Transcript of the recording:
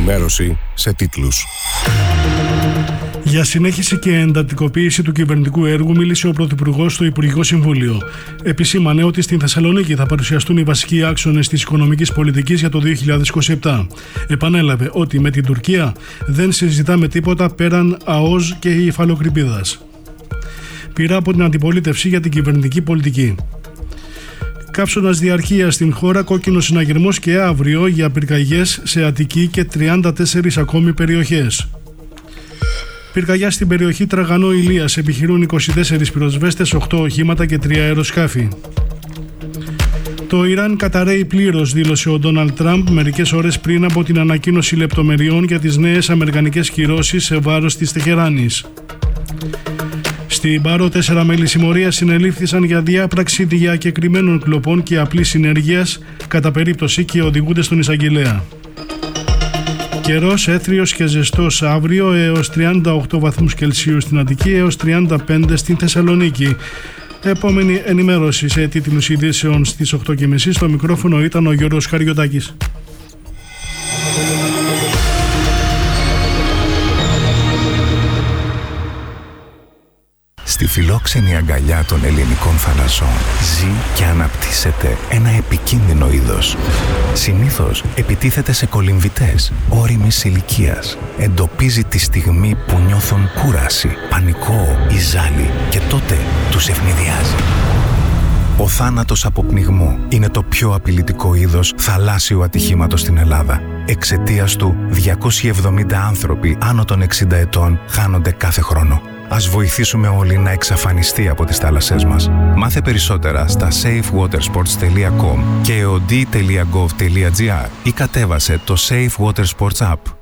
ενημέρωση σε τίτλους. Για συνέχιση και εντατικοποίηση του κυβερνητικού έργου μίλησε ο Πρωθυπουργός στο Υπουργικό Συμβούλιο. Επισήμανε ότι στην Θεσσαλονίκη θα παρουσιαστούν οι βασικοί άξονες της οικονομικής πολιτικής για το 2027. Επανέλαβε ότι με την Τουρκία δεν συζητάμε τίποτα πέραν ΑΟΣ και υφαλοκρηπίδας. Πειρά από την αντιπολίτευση για την κυβερνητική πολιτική. Καύσωνας διαρκείας στην χώρα, κόκκινος συναγερμός και αύριο για πυρκαγιές σε Αττική και 34 ακόμη περιοχές. Πυρκαγιά στην περιοχή Τραγανό-Ηλίας, επιχειρούν 24 πυροσβέστες, 8 οχήματα και 3 αεροσκάφη. Το Ιράν καταρρέει πλήρως, δήλωσε ο Ντόναλντ Τραμπ μερικές ώρες πριν από την ανακοίνωση λεπτομεριών για τις νέες αμερικανικές κυρώσεις σε βάρος της Τεχεράνης. Στην Πάρο, 4 μέλη συμμορίας συνελήφθησαν για διάπραξη διακεκριμένων κλοπών και απλής συνεργείας κατά περίπτωση και οδηγούνται στον εισαγγελέα. Καιρός έθριος και ζεστός αύριο, έως 38 βαθμούς Κελσίου στην Αττική, έως 35 στην Θεσσαλονίκη. Επόμενη ενημέρωση σε τίτλους ειδήσεων στις 8.30. Στο μικρόφωνο ήταν ο Γιώργος Καριωτάκης. Στη φιλόξενη αγκαλιά των ελληνικών θαλασσών ζει και αναπτύσσεται ένα επικίνδυνο είδος. Συνήθως επιτίθεται σε κολυμβητές ώριμης ηλικίας. Εντοπίζει τη στιγμή που νιώθουν κούραση, πανικό ή ζάλι και τότε τους ευνηδιάζει. Ο θάνατος από πνιγμό είναι το πιο απειλητικό είδος θαλάσσιου ατυχήματος στην Ελλάδα. Εξαιτίας του, 270 άνθρωποι άνω των 60 ετών χάνονται κάθε χρόνο. Ας βοηθήσουμε όλοι να εξαφανιστεί από τις θάλασσές μας. Μάθε περισσότερα στα safewatersports.com και eod.gov.gr ή κατέβασε το Safe Water Sports App.